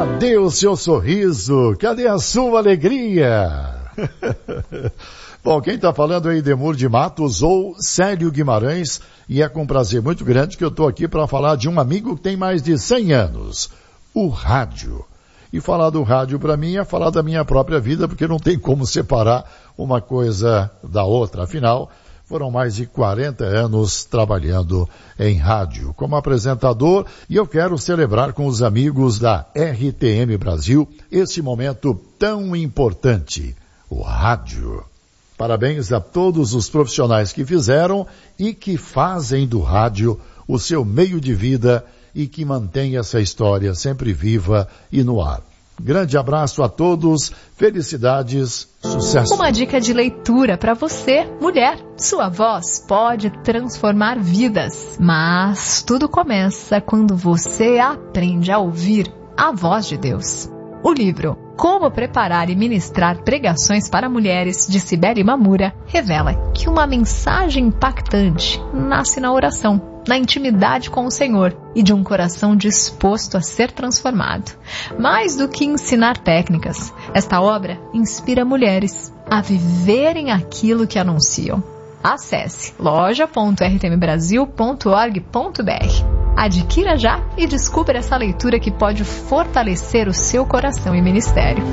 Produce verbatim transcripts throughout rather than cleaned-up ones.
Cadê o seu sorriso? Cadê a sua alegria? Bom, quem está falando é Idemur de Matos ou Célio Guimarães, e é com prazer muito grande que eu estou aqui para falar de um amigo que tem mais de cem anos, o rádio. E falar do rádio para mim é falar da minha própria vida, porque não tem como separar uma coisa da outra. Afinal, foram mais de quarenta anos trabalhando em rádio como apresentador, e eu quero celebrar com os amigos da R T M Brasil esse momento tão importante, o rádio. Parabéns a todos os profissionais que fizeram e que fazem do rádio o seu meio de vida e que mantém essa história sempre viva e no ar. Grande abraço a todos, felicidades, sucesso. Uma dica de leitura para você, mulher. Sua voz pode transformar vidas, mas tudo começa quando você aprende a ouvir a voz de Deus. O livro Como Preparar e Ministrar Pregações para Mulheres, de Cibele Mamura, revela que uma mensagem impactante nasce na oração, na intimidade com o Senhor e de um coração disposto a ser transformado. Mais do que ensinar técnicas, esta obra inspira mulheres a viverem aquilo que anunciam. Acesse loja ponto r t m brasil ponto org ponto b r. Adquira já e descubra essa leitura que pode fortalecer o seu coração e ministério.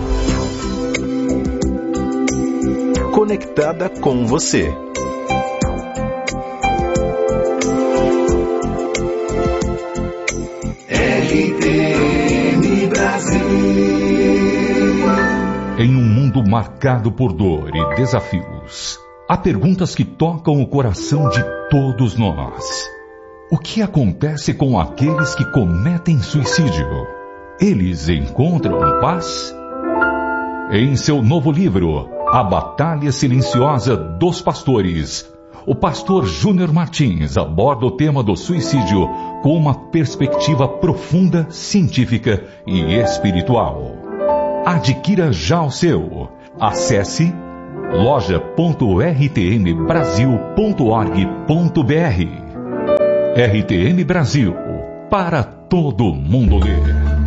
Conectada com você. R T M Brasil. Em um mundo marcado por dor e desafios, há perguntas que tocam o coração de todos nós. O que acontece com aqueles que cometem suicídio? Eles encontram paz? Em seu novo livro, A Batalha Silenciosa dos Pastores, o pastor Júnior Martins aborda o tema do suicídio com uma perspectiva profunda, científica e espiritual. Adquira já o seu. Acesse loja ponto r t m brasil ponto org ponto b r. R T M Brasil, para todo mundo ler.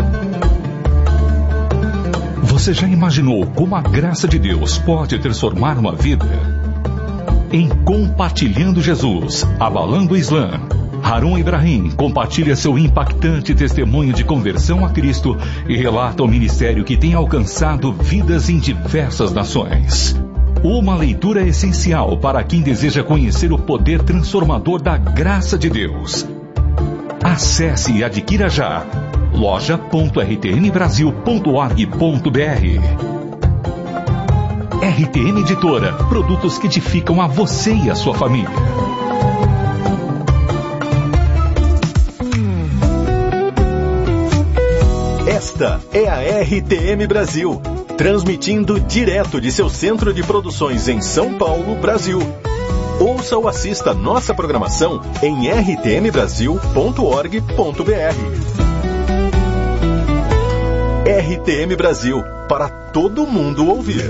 Você já imaginou como a graça de Deus pode transformar uma vida? Em Compartilhando Jesus, Abalando o Islã, Harun Ibrahim compartilha seu impactante testemunho de conversão a Cristo e relata o ministério que tem alcançado vidas em diversas nações. Uma leitura essencial para quem deseja conhecer o poder transformador da graça de Deus. Acesse e adquira já loja ponto r t m brasil ponto org ponto b r. R T M Editora, produtos que edificam a você e a sua família. Esta é a R T M Brasil, transmitindo direto de seu centro de produções em São Paulo, Brasil. Ouça ou assista nossa programação em r t m brasil ponto org ponto b r. R T M Brasil, para todo mundo ouvir.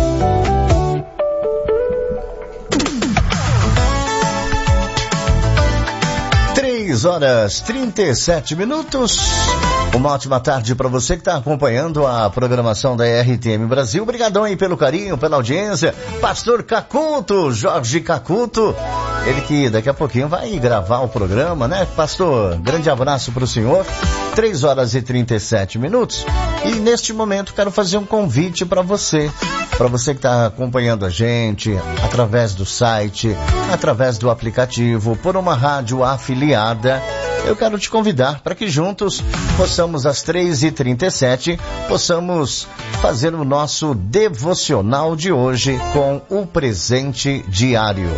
três horas e trinta e sete minutos. Uma ótima tarde para você que está acompanhando a programação da R T M Brasil. Obrigadão aí pelo carinho, pela audiência. Pastor Cacuto, Jorge Cacuto, ele que daqui a pouquinho vai gravar o programa, né, pastor? Grande abraço para o senhor. três horas e trinta e sete minutos. E neste momento quero fazer um convite para você. Para você que está acompanhando a gente através do site, através do aplicativo, por uma rádio afiliada, eu quero te convidar para que juntos possamos, às três e trinta e sete, possamos fazer o nosso devocional de hoje com o presente diário.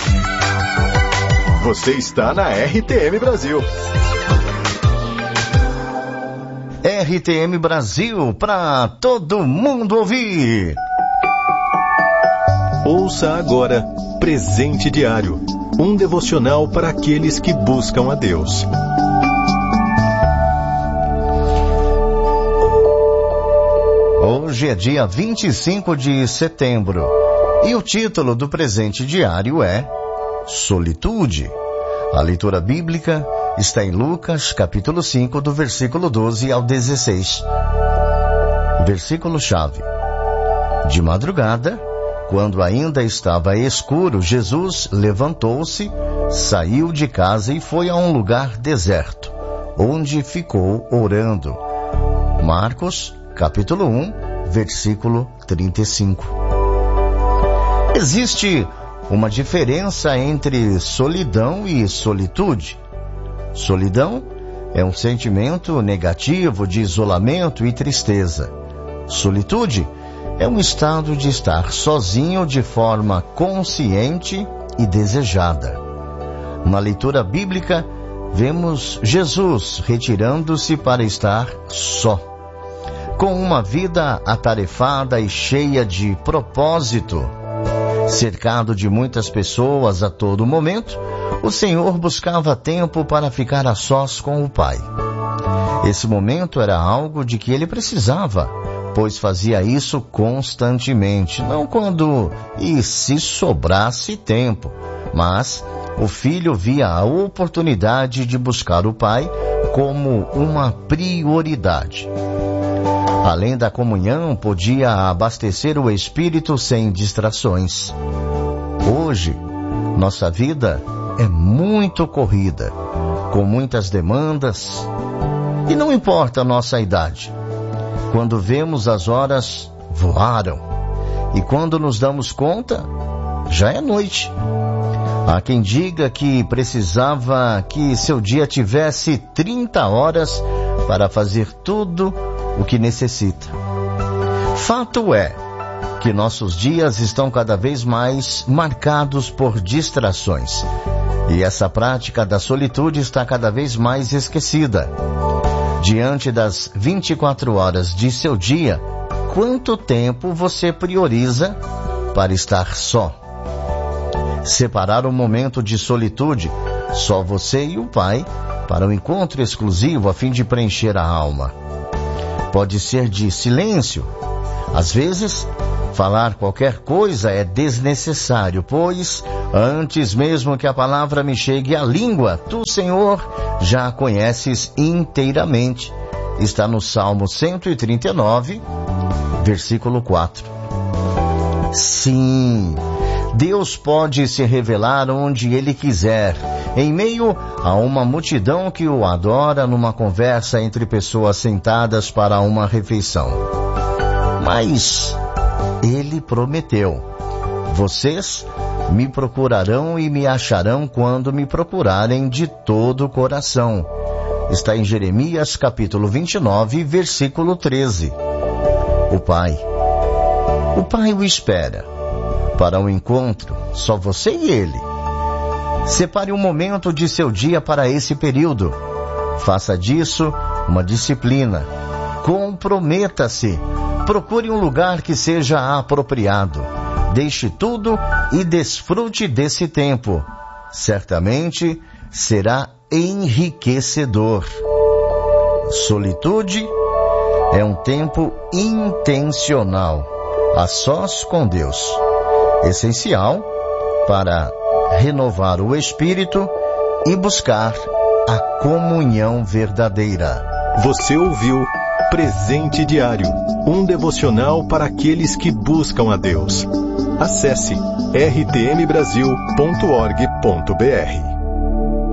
Você está na R T M Brasil. R T M Brasil, para todo mundo ouvir. Ouça agora Presente Diário, um devocional para aqueles que buscam a Deus. Hoje é dia vinte e cinco de setembro e o título do Presente Diário é Solitude. A leitura bíblica está em Lucas, capítulo cinco, do versículo doze ao dezesseis. Versículo-chave. De madrugada, quando ainda estava escuro, Jesus levantou-se, saiu de casa e foi a um lugar deserto, onde ficou orando. Marcos, capítulo um, versículo trinta e cinco. Existe uma diferença entre solidão e solitude. Solidão é um sentimento negativo de isolamento e tristeza. Solitude é um estado de estar sozinho de forma consciente e desejada. Na leitura bíblica, vemos Jesus retirando-se para estar só. Com uma vida atarefada e cheia de propósito, cercado de muitas pessoas a todo momento, o Senhor buscava tempo para ficar a sós com o Pai. Esse momento era algo de que ele precisava, pois fazia isso constantemente, não quando e se sobrasse tempo, mas o filho via a oportunidade de buscar o Pai como uma prioridade. Além da comunhão, podia abastecer o espírito sem distrações. Hoje, nossa vida é muito corrida, com muitas demandas, e não importa a nossa idade. Quando vemos as horas voaram, e quando nos damos conta, já é noite. Há quem diga que precisava que seu dia tivesse trinta horas para fazer tudo o que necessita. Fato é que nossos dias estão cada vez mais marcados por distrações, e essa prática da solitude está cada vez mais esquecida. Diante das vinte e quatro horas de seu dia, quanto tempo você prioriza para estar só? Separar um momento de solitude, só você e o Pai, para um encontro exclusivo a fim de preencher a alma. Pode ser de silêncio. Às vezes, falar qualquer coisa é desnecessário, pois, antes mesmo que a palavra me chegue à língua, tu, Senhor, já a conheces inteiramente. Está no Salmo cento e trinta e nove, versículo quatro. Sim, Deus pode se revelar onde Ele quiser, em meio a uma multidão que o adora numa conversa entre pessoas sentadas para uma refeição. Mas Ele prometeu: vocês me procurarão e me acharão quando me procurarem de todo o coração. Está em Jeremias capítulo vinte e nove, versículo treze. O Pai, o Pai o espera para um encontro, só você e Ele. Separe um momento de seu dia para esse período. Faça disso uma disciplina. Comprometa-se. Procure um lugar que seja apropriado. Deixe tudo e desfrute desse tempo. Certamente será enriquecedor. Solitude é um tempo intencional, a sós com Deus. Essencial para renovar o espírito e buscar a comunhão verdadeira. Você ouviu Presente Diário, um devocional para aqueles que buscam a Deus. Acesse r t m brasil ponto org ponto b r.